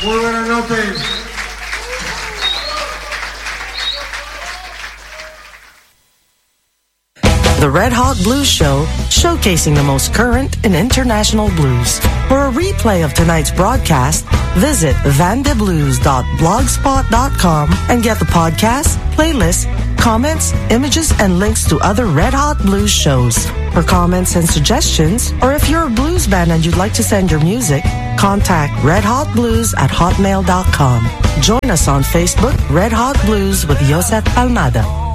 Muy buenas noches. The Red Hot Blues Show, showcasing the most current and international blues. For a replay of tonight's broadcast, visit vandeblues.blogspot.com and get the podcast, playlist, comments, images, and links to other Red Hot Blues shows. For comments and suggestions, or if you're a blues band and you'd like to send your music, contact redhotblues@hotmail.com. Join us on Facebook, Red Hot Blues with Yosef Palmada.